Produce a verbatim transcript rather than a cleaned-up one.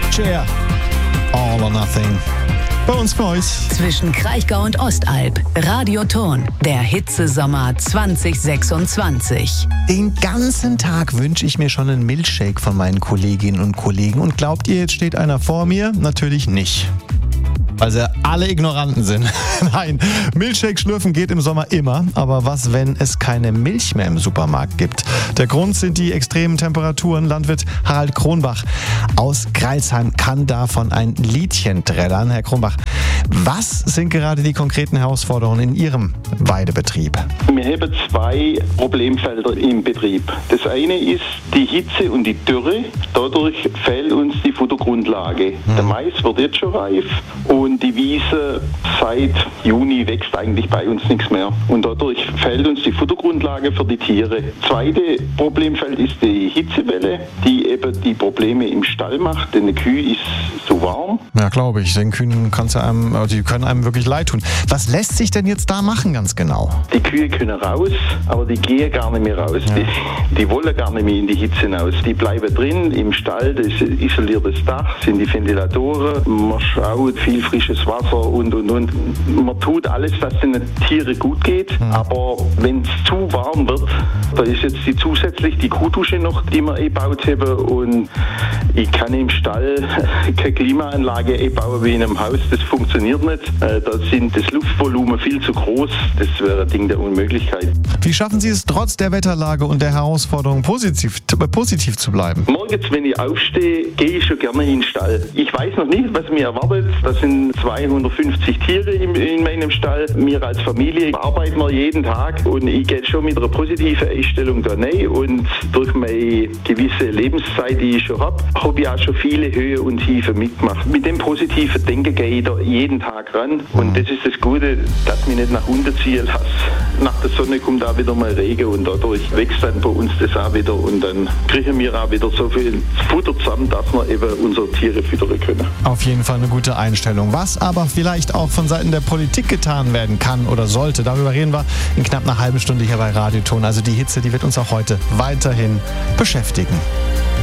Cher, All or Nothing. Bei uns für euch. Zwischen Kraichgau und Ostalb. Radioton. Der Hitzesommer zwanzig sechsundzwanzig. Den ganzen Tag wünsche ich mir schon einen Milchshake von meinen Kolleginnen und Kollegen. Und glaubt ihr, jetzt steht einer vor mir? Natürlich nicht. Weil sie alle Ignoranten sind. Nein, Milchshake schlürfen geht im Sommer immer. Aber was, wenn es keine Milch mehr im Supermarkt gibt? Der Grund sind die extremen Temperaturen. Landwirt Harald Kronbach aus Greilsheim kann davon ein Liedchen trällern. Herr Kronbach, was sind gerade die konkreten Herausforderungen in Ihrem Weidebetrieb? Wir haben zwei Problemfelder im Betrieb. Das eine ist die Hitze und die Dürre. Dadurch fehlt uns die Futtergrundlage. Hm. Der Mais wird jetzt schon reif und die Wiese seit Juni wächst eigentlich bei uns nichts mehr. Und dadurch fehlt uns die Futtergrundlage für die Tiere. Zweite Problemfeld ist die Hitzewelle, die eben die Probleme im Stall macht, denn eine Kühe ist so warm. Ja, glaube ich. Den Kühen kann's ja einem, die können einem wirklich leid tun. Was lässt sich denn jetzt da machen ganz genau? Die Kühe können raus, aber die gehen gar nicht mehr raus. Ja. Die, die wollen gar nicht mehr in die Hitze hinaus. Die bleiben drin im Stall, das ist ein isoliertes Dach, sind die Ventilatoren. Man schaut viel frisches Wasser und und und. Man tut alles, dass es den Tieren gut geht, hm. aber wenn es zu warm wird, da ist jetzt die zusätzlich die Kuhdusche noch, die wir eingebaut haben, und ich kann im Stall keine Klimaanlage einbauen wie in einem Haus, das funktioniert nicht. Da sind das Luftvolumen viel zu groß, das wäre ein Ding der Unmöglichkeit. Wie schaffen Sie es trotz der Wetterlage und der Herausforderung positiv, positiv zu bleiben? Morgens, wenn ich aufstehe, gehe ich schon gerne in den Stall. Ich weiß noch nicht, was mir erwartet. Das sind zweihundertfünfzig Tiere in, in meinem Stall. Wir als Familie arbeiten wir jeden Tag und ich gehe schon mit einer positiven Einstellung da rein, und durch meine gewisse Lebenszeit, die ich schon habe, habe ich auch schon viele Höhe und Tiefen mitgemacht. Mit dem positiven Denken gehe ich da jeden Tag ran, und das ist das Gute, dass ich mich nicht nach unten ziehen lasse. Nach der Sonne kommt auch wieder mal Regen und dadurch wächst dann bei uns das auch wieder, und dann kriegen wir auch wieder so viel Futter zusammen, dass wir eben unsere Tiere füttern können. Auf jeden Fall eine gute Einstellung. Was aber vielleicht auch von Seiten der Politik getan werden kann oder sollte, darüber reden wir in knapp einer halben Stunde hier bei Radioton. Also die Hitze, die wird uns auch heute weiterhin beschäftigen.